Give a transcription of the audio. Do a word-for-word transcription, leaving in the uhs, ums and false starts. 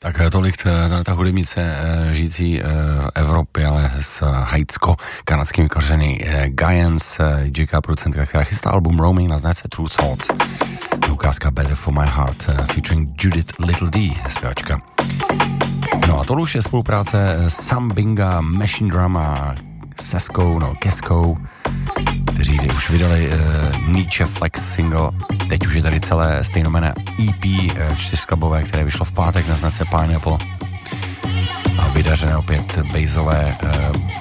Tak tolik ta, ta hudebnice žijící v Evropě, ale s haitsko-kanadskými kořeny Giants, dý džejka producentka, která chystá album Roaming na značce True Thoughts. Ukázka Better for My Heart featuring Judith Little D, zpěvačka. No a tohle už je spolupráce Sambinga, Machine Drum a Seskou, no Keskou, kteří už vydali uh, Nietzsche Flex single. Teď už je tady celé stejnomenné E P uh, čtyřskladbové, které vyšlo v pátek na značce Pineapple. A vydařené opět bassové uh,